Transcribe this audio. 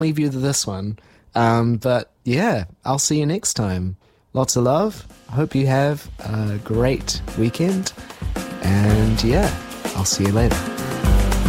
leave you with this one. But yeah, I'll see you next time. Lots of love. Hope you have a great weekend. And yeah, I'll see you later.